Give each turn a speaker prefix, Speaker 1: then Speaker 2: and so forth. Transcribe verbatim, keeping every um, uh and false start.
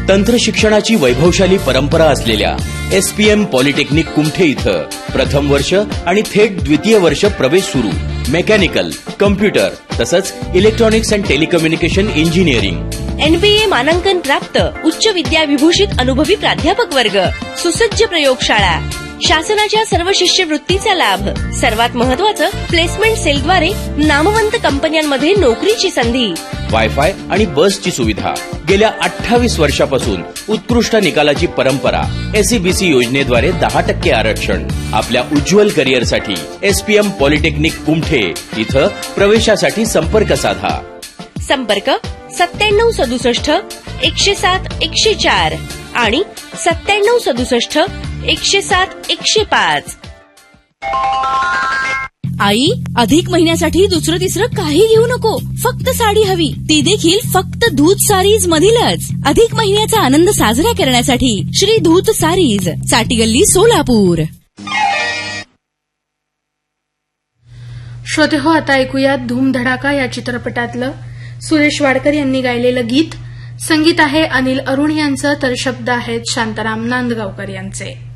Speaker 1: तंत्रशिक्षणाची वैभवशाली परंपरा असलेल्या एसपीएम पॉलिटेक्निक कुमठे इथं प्रथम वर्ष आणि थेट द्वितीय वर्ष प्रवेश सुरू. मेकॅनिकल, कम्प्युटर तसंच electronics and telecommunication engineering.
Speaker 2: NBA मानांकन प्राप्त उच्च विद्याविभूषित अनुभवी प्राध्यापक वर्ग, सुसज्ज प्रयोगशाळा, शासनाच्या सर्व शिष्यवृत्तीचा लाभ. सर्वात महत्त्वाचं, प्लेसमेंट सेलद्वारे नामवंत कंपन्यांमध्ये नोकरीची संधी.
Speaker 1: वायफाय आणि बसची सुविधा. गेल्या अठ्ठावीस वर्षापासून उत्कृष्ट निकालाची परंपरा. एसईबीसी योजनेद्वारे दहा टक्के आरक्षण. आपल्या उज्ज्वल करिअरसाठी एसपीएम पॉलिटेक्निक कुमठे इथं प्रवेशासाठी संपर्क साधा.
Speaker 2: संपर्क सत्त्याण्णव सदुसष्ट एकशे सात एकशे चार आणि सत्त्याण्णव सदुसष्ट एकशे सात एकशे पाच.
Speaker 3: आई, अधिक महिन्यासाठी दुसरं तिसरं काही घेऊ नको, फक्त साडी हवी, ती देखील फक्त धूत सारीज मधीलच. अधिक महिन्याचा आनंद साजरा करण्यासाठी श्री धूत सारीज, चाटीगल्ली, सोलापूर.
Speaker 4: श्रोते हो, आता ऐकूयात धूमधडाका या चित्रपटातलं सुरेश वाडकर यांनी गायलेलं गीत. संगीत आहे अनिल अरुण यांचं, तर शब्द आहेत शांताराम नांदगावकर यांचे.